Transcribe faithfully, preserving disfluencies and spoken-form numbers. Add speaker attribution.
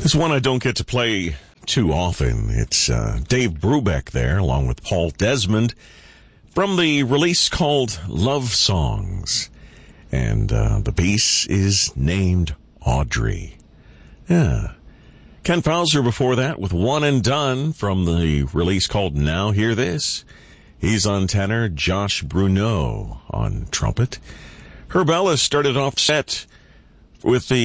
Speaker 1: This one I don't get to play too often. It's uh, Dave Brubeck there, along with Paul Desmond, from the release called Love Songs. And uh, the piece is named Audrey. Yeah. Ken Fauser before that with One and Done from the release called Now Hear This. He's on tenor, Josh Bruneau on trumpet. Herb Ellis started off set with the